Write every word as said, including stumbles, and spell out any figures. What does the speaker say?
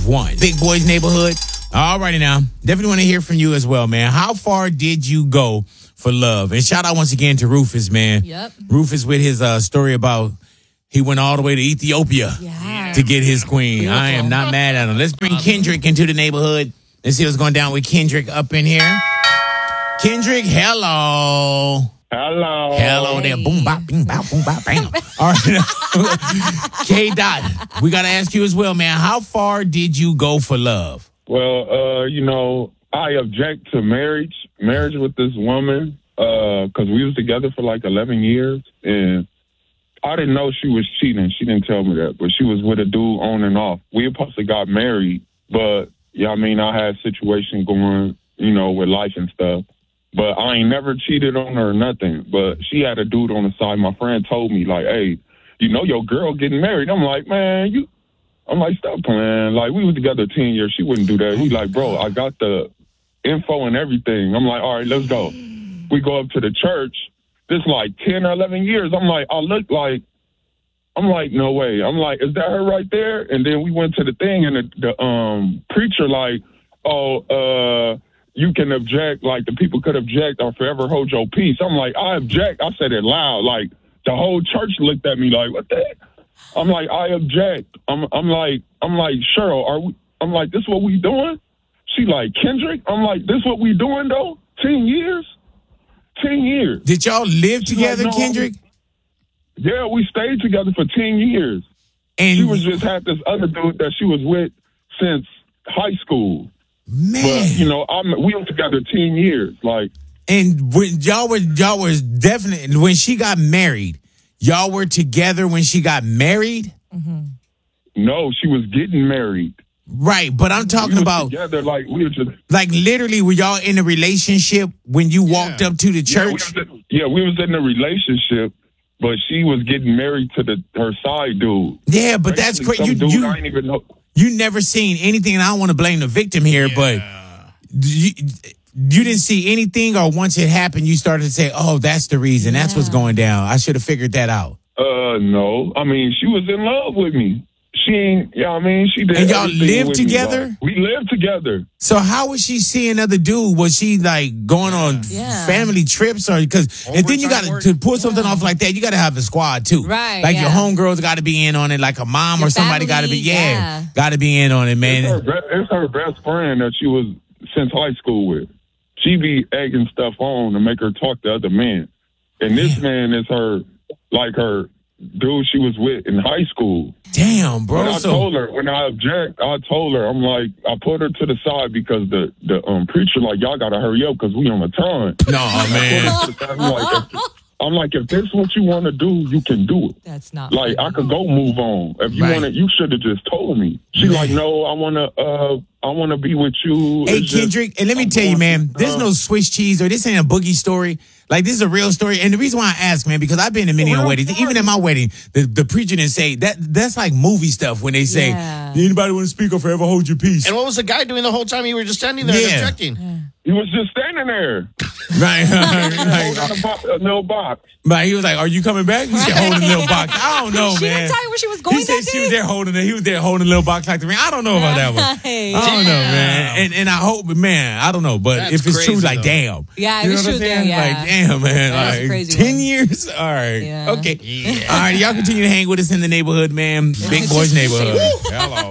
one. Big Boys Neighborhood. All righty now. Definitely want to hear from you as well, man. How far did you go for love? And shout out once again to Rufus, man. Yep. Rufus with his uh, story about he went all the way to Ethiopia Yeah. to get his queen. Beautiful. I am not mad at him. Let's bring Kendrick into the neighborhood. Let's see what's going down with Kendrick up in here. Kendrick, hello. Hello. Hello there. Boom, bop, bing, bop, boom, bop, bam. All right. K-Dot, we got to ask you as well, man. How far did you go for love? Well, uh, you know, I object to marriage, marriage with this woman, because we was together for like eleven years, and I didn't know she was cheating. She didn't tell me that, but she was with a dude on and off. We supposed to got married, but, yeah, I mean, I had a situation going, you know, with life and stuff. But I ain't never cheated on her or nothing. But she had a dude on the side. My friend told me, like, hey, you know your girl getting married. I'm like, man, you... I'm like, stop playing. Like, we was together ten years. She wouldn't do that. He like, bro, I got the info and everything. I'm like, all right, let's go. We go up to the church. This like ten or eleven years. I'm like, I look like... I'm like, no way. I'm like, is that her right there? And then we went to the thing, and the, the um, preacher like, oh, uh... you can object, like the people could object or forever hold your peace. I'm like, I object. I said it loud. Like the whole church looked at me like, what the heck? I'm like, I object. I'm I'm like, I'm like, Cheryl, are we I'm like, this what we doing? She like, Kendrick? I'm like, this what we doing though? Ten years? Ten years. Did y'all live She together, like, no. Kendrick? Yeah, we stayed together for ten years. And She was just had this other dude that she was with since high school. Man. But, you know, I'm, we were together ten years. Like, And when y'all were y'all was definitely when she got married, y'all were together when she got married? no, she was getting married. Right, but I'm We talking was about together, like, we were just... like literally were y'all in a relationship when you walked up to the Yeah, we church? was in, yeah, we was in a relationship, but she was getting married to the her side dude. Yeah, but that's Basically, crazy. You, some dude you I ain't even know. you never seen anything, and I don't want to blame the victim here, but you, you didn't see anything, or once it happened, you started to say, "Oh, that's the reason. That's what's going down. I should have figured that out." Uh, no. I mean, she was in love with me. She ain't, yeah, I mean, she did. And y'all everything lived with me, together? like, we lived together. So how was she seeing other dude? Was she like going on Yeah. family trips, or because and then you got Overtime to work. to pull something off like that, you got to have a squad too, Right, Like yeah. your homegirls got to be in on it, like a mom Your or somebody got to be, family, yeah, yeah. got to be in on it, It's her, man. be- it's her best friend that she was since high school with. She be egging stuff on to make her talk to other men. And this man is her, like her dude she was with in high school. Damn, But bro. I So told her, when I object, I told her, I'm like, I put her to the side because the, the um, preacher, like, y'all got to hurry up because we on a time. no, man. I'm like, if, I'm like, if this is what you want to do, you can do it. That's not Like, I could go move on. If you Right. want to, you should have just told me. She like, no, I want to, uh, I want to be with you. Hey, It's just- Kendrick, and let me I'm tell you, going man, to- there's uh, no Swiss cheese or this ain't a boogie story. Like, this is a real story. And the reason why I ask, man, because I've been to many Real weddings. story. Even at my wedding, the, the preacher didn't say that. That's like movie stuff when they say, Yeah. anybody want to speak or forever hold your peace? And what was the guy doing the whole time you were just standing there Yeah. and objecting? He was just standing there. Right. Holding Like, a, bo- a little box. but he was like, are you coming back? He said, holding a little box. I don't know, She man. didn't tell you where she was going He said that she was day? there holding it. He was there holding a little box like the ring. I don't know about that one. Right. I don't know, man. And and I hope, man, I don't know. But That's if it's true, crazy, like, though. damn. Yeah, if You know it's what I'm true, then, saying? yeah. Like, damn, man. That's a Like, crazy ten one. years? All right. Yeah. Okay. All right. Y'all continue to hang with us in the neighborhood, man. Big Boys Neighborhood. Hello.